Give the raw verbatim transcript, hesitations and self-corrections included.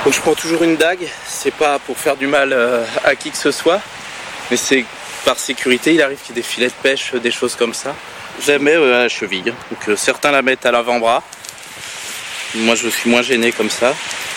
Donc je prends toujours une dague, c'est pas pour faire du mal euh, à qui que ce soit, mais c'est par sécurité. Il arrive qu'il y ait des filets de pêche, des choses comme ça. Je la mets euh, à la cheville, donc euh, certains la mettent à l'avant-bras. Moi je suis moins gêné comme ça.